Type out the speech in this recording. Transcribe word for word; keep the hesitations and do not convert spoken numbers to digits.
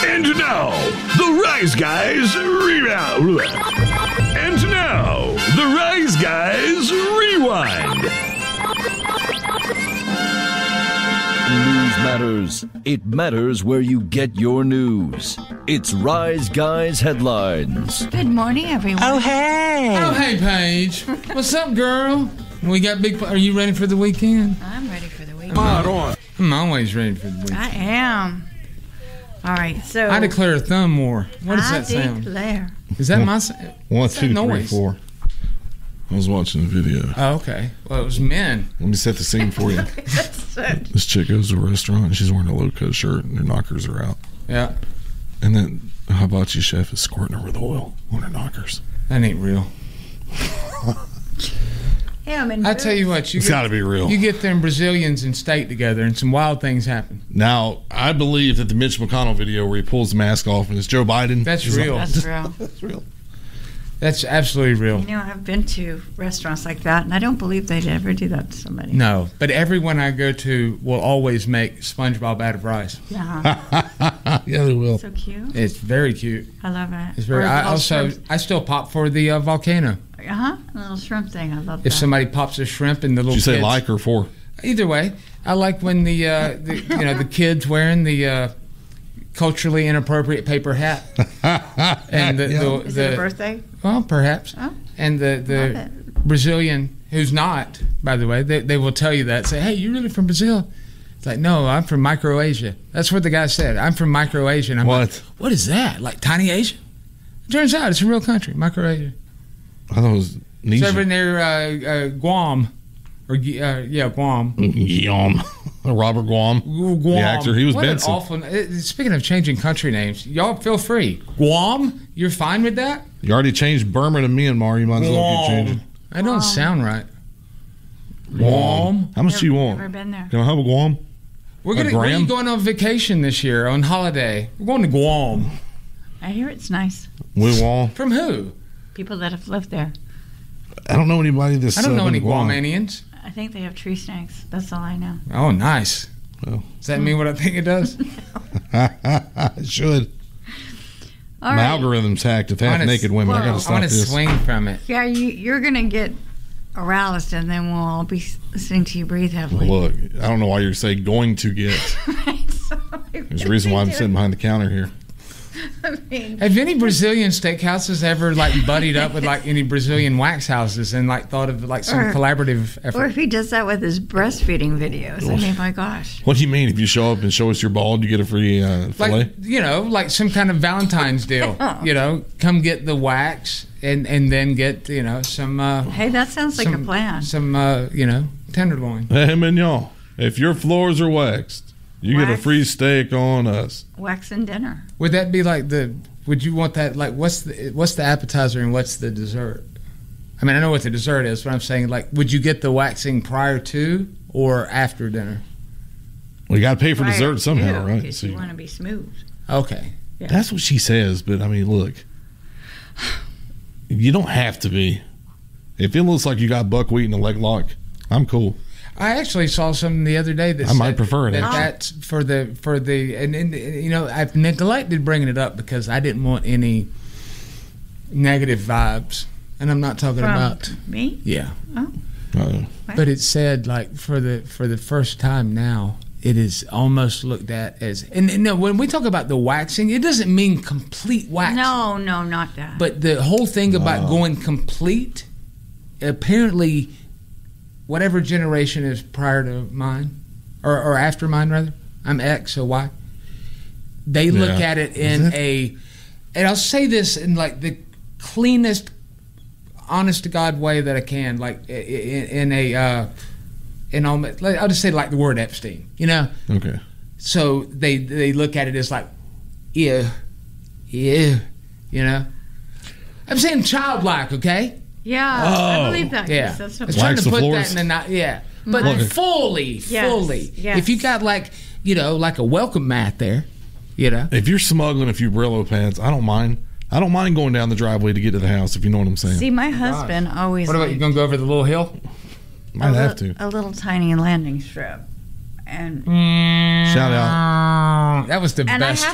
And now, the Rise Guys Rewind. And now, the Rise Guys Rewind. News matters. It matters where you get your news. It's Rise Guys Headlines. Good morning, everyone. Oh, hey. Oh, hey, Paige. What's up, girl? We got big... Are you ready for the weekend? I'm ready for the weekend. Come on. I'm always ready for the weekend. I am. All right, so... I declare a thumb war. What does I that sound? declare. Is that my sound? One, two, three, noise? four. I was watching the video. Oh, okay. Well, it was men. Let me set the scene for you. This chick goes to a restaurant and she's wearing a low-cut shirt and her knockers are out. Yeah. And then the hibachi chef is squirting her with oil on her knockers. That ain't real. Yeah, I'm in I tell you what, you It's get, got to be real. you get them Brazilians in state together and some wild things happen. Now, I believe that the Mitch McConnell video where he pulls the mask off and it's Joe Biden. That's He's real. like, That's real. That's real. That's absolutely real. You know, I've been to restaurants like that, and I don't believe they'd ever do that to somebody. No, but everyone I go to will always make SpongeBob out of rice. Yeah. Yeah, they will. So cute. It's very cute. I love it. It's very. Or the I little also, shrimp- I still pop for the uh, volcano. Uh-huh. A little shrimp thing. I love If that. somebody pops a shrimp and the little Did you say kids, like or for? either way, I like when the, uh, the you know the kids wearing the uh, culturally inappropriate paper hat and the, Yeah. the, Is the it a birthday? well perhaps Oh. and the Love the it. Brazilian who's not, by the way, they they will tell you that, say, hey, you really from Brazil? It's like, no, I'm from Microasia. That's what the guy said. I'm from Microasia. And I'm What? like, what is that? Like tiny Asia? It turns out it's a real country, Microasia. I thought it was It's over Nisha. near uh, uh, Guam, or uh, yeah, Guam. Guam. Robert Guam. Guam. The actor, he was what an Benson. awful. uh, Speaking of changing country names, y'all feel free. Guam, you're fine with that? You already changed Burma to Myanmar. You might as well keep changing. That don't Guam. sound right. Guam. Guam. How much Never, do you want? Never been there. Can I have a Guam? We're A gonna. Where are gram? you going on vacation this year? On holiday? We're going to Guam. I hear it's nice. We Guam. From who? People that have lived there. I don't know anybody that's. I don't uh, know been any to Guam. Guamanians. I think they have tree snakes. That's all I know. Oh, nice. Well. Does that mean what I think it does? It should. All My right. algorithm's hacked with half wanna naked women. I well, gotta I stop want to this. swing from it. Yeah, you, you're going to get aroused, and then we'll all be listening to you breathe heavily. Look, I don't know why you're saying going to get. Right, so There's a reason why I'm sitting behind the counter here. I mean, Have any Brazilian steakhouses ever like buddied up with like any Brazilian wax houses and like thought of like some Or- collaborative or effort? if he does that with his breastfeeding videos. I mean, my gosh. What do you mean? If you show up and show us your ball, you get a free uh, fillet? Like, you know, like some kind of Valentine's deal. You know, come get the wax and and then get, you know, some uh, Hey, that sounds like some, a plan. Some uh, you know, tenderloin. Hey, mignon, if your floors are waxed, you get a Wax? free steak on us. Wax and dinner. Would that be like the? Would you want that? Like, what's the what's the appetizer and what's the dessert? I mean, I know what the dessert is, but I'm saying, like, would you get the waxing prior to or after dinner? We got to pay for Prior dessert somehow, to, right? Because So you you- want to be smooth. Okay. Yeah. that's what she says, but I mean, look, you don't have to be. If it looks like you got buckwheat and a leg lock, I'm cool. I actually saw something the other day that I might said prefer it, that actually. that's for the for the and, and you know I've neglected bringing it up because I didn't want any negative vibes, and I'm not talking From about me? yeah, Uh, but it said like for the for the first time now it is almost looked at as and, and no, when we talk about the waxing, it doesn't mean complete wax. No, no, not that. But the whole thing about going complete, apparently, whatever generation is prior to mine, or, or after mine, rather, I'm X, so Y, they look Yeah. at it in Is it? a, and I'll say this in like the cleanest, honest to God way that I can, like i- i- in a, uh, in almost, like, I'll just say like the word Epstein, you know? okay. So they they look at it as like, yeah, yeah, you know? I'm saying childlike, okay? yeah, Oh. I believe that. Yeah. Yes, that's I what was trying Wax to the put floors? that in the not, yeah. But Look. fully, Yes, fully. yes. If you got like, you know, like a welcome mat there, you know? If you're smuggling a few Brillo pads, I don't mind. I don't mind going down the driveway to get to the house, if you know what I'm saying. See, my husband always What about you liked going to go over the little hill? Might a, have li- to. a little tiny landing strip. And Shout out. That was the And I best have